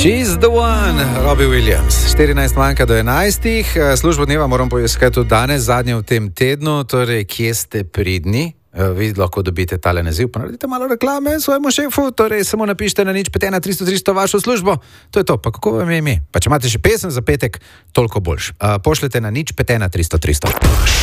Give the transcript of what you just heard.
She's the one, Robbie Williams. 14 manjka do 11. Službo dneva moram poiskati tudi danes, zadnje v tem tednu. Torej, kje ste pridni? Vi lahko dobite tale naziv, pa naredite malo reklame svojemu šefu. Torej, samo napišite na 051 300 300 vašo službo. To je to. Pa kako vam je ime? Pa če imate še pesem za petek, toliko boljš. Pošljete na 051 300 300.